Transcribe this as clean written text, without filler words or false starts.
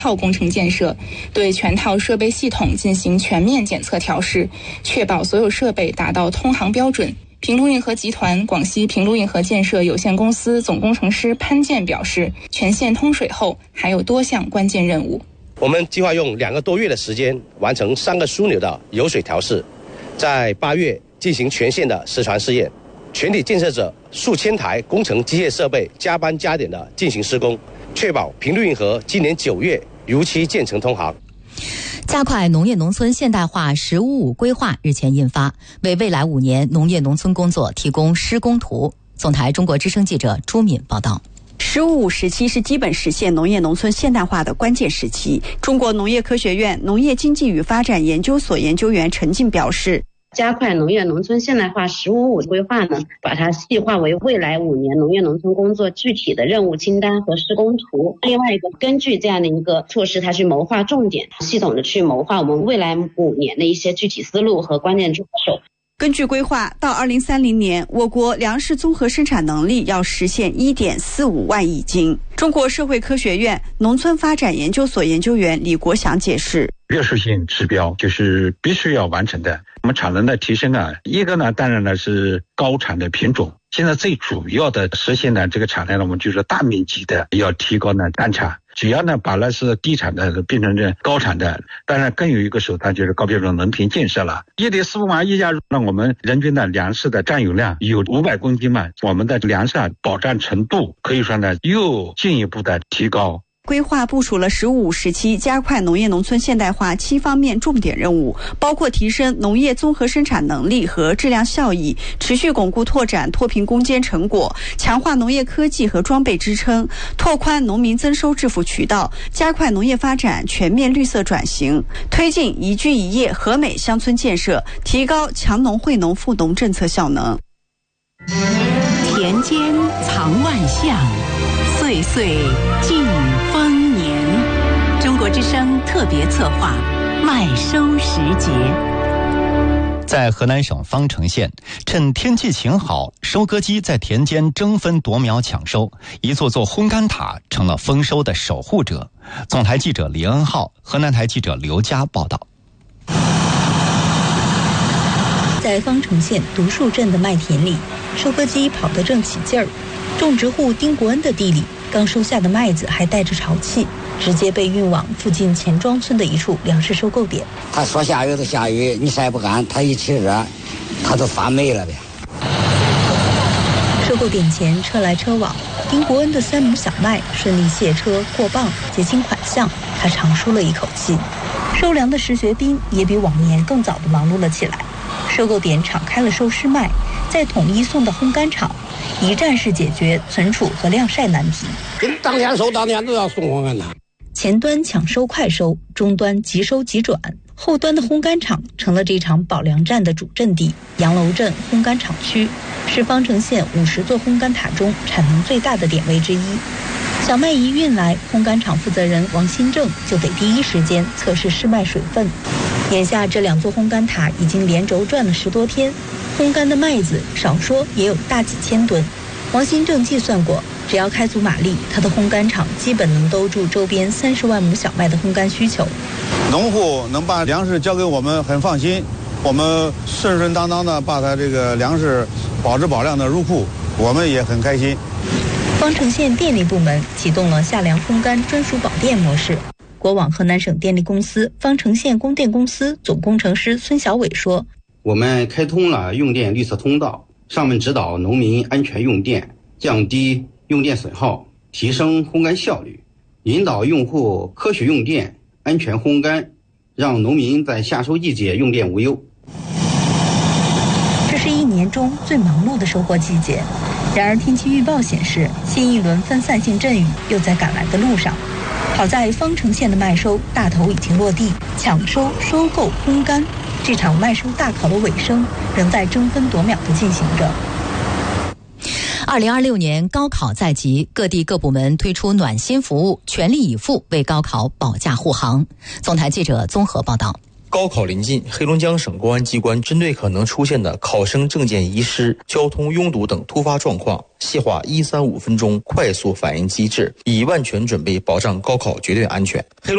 套工程建设，对全套设备系统进行全面检测调试，确保所有设备达到通航标准。平陆运河集团广西平陆运河建设有限公司总工程师潘建表示，全线通水后还有多项关键任务。 我们计划用2个多月的时间完成3个枢纽的油水调试，在8月进行全线的实船试验，全体建设者数千台工程机械设备加班加点的进行施工，确保平陆运河今年9月如期建成通航。 加快农业农村现代化“15-5”规划日前印发，为未来5年农业农村工作提供施工图。总台中国之声记者朱敏报道。 “15-5”时期是基本实现农业农村现代化的关键时期。中国农业科学院农业经济与发展研究所研究员陈进表示， 加快农业农村现代化“15-5”规划呢，把它细化为未来5年农业农村工作具体的任务清单和施工图。另外一个，根据这样的一个措施，它去谋划重点，系统的去谋划我们未来5年的一些具体思路和关键抓手。 根据规划，到2030年，我国粮食综合生产能力要实现1.45万亿斤。中国社会科学院农村发展研究所研究员李国祥解释， 约束性指标就是必须要完成的。我们产能的提升啊，一个呢，当然呢是高产的品种。现在最主要的实现呢，这个产量呢，我们就是大面积的要提高呢单产，只要呢把那是低产的变成这高产的。当然更有一个手段就是高标准农田建设了。1.45万亿家，让我们人均的粮食的占有量有500公斤嘛，我们的粮食保障程度可以说呢又进一步的提高。 规划部署了“15-5”时期加快农业农村现代化7方面重点任务，包括提升农业综合生产能力和质量效益，持续巩固拓展脱贫攻坚成果，强化农业科技和装备支撑，拓宽农民增收致富渠道，加快农业发展全面绿色转型，推进宜居宜业和美乡村建设，提高强农惠农富农政策效能。 田间藏万象，岁岁尽丰年。中国之声特别策划麦收时节。 在河南省方城县，趁天气晴好，收割机在田间争分夺秒抢收，一座座烘干塔成了丰收的守护者。总台记者李恩浩，河南台记者刘佳报道。 在方城县独树镇的麦田里，收割机跑得正起劲儿。种植户丁国恩的地里，刚收下的麦子还带着潮气，直接被运往附近钱庄村的一处粮食收购点。 他说下雨就下雨，你晒不干，他一起热，他都发霉了呗。 收购点前车来车往，丁国恩的3亩小麦顺利卸车过磅，结清款项，他长舒了一口气。收粮的石学兵也比往年更早地忙碌了起来。收购点敞开了收湿麦，再统一送到烘干厂，一站式解决存储和晾晒难题。 当天收当天都要送烘干厂。 前端抢收快收，中端即收即转，后端的烘干厂成了这场保粮战的主阵地。杨楼镇烘干厂区是方城县50座烘干塔中产能最大的点位之一。小麦一运来，烘干厂负责人王新正就得第一时间测试湿麦水分。眼下这2座烘干塔已经连轴转了10多天，烘干的麦子少说也有大几千吨。王新正计算过，只要开足马力，他的烘干厂基本能兜住周边30万亩小麦的烘干需求。 农户能把粮食交给我们很放心，我们顺顺当当的把他这个粮食保质保量的入库，我们也很开心。 方城县电力部门启动了夏粮烘干专属保电模式。国网河南省电力公司方城县供电公司总工程师孙小伟说， 我们开通了用电绿色通道，上面指导农民安全用电，降低用电损耗，提升烘干效率，引导用户科学用电，安全烘干，让农民在夏收季节用电无忧。 这是1年中最忙碌的收获季节，然而天气预报显示，新一轮分散性阵雨又在赶来的路上。好在方城县的麦收大头已经落地，抢收、收购、烘干，这场麦收大考的尾声仍在争分夺秒地进行着。 2026年高考在即，各地各部门推出暖心服务，全力以赴为高考保驾护航。总台记者综合报道。 高考临近，黑龙江省公安机关针对可能出现的考生证件遗失、交通拥堵等突发状况，细化135分钟快速反应机制，以万全准备保障高考绝对安全。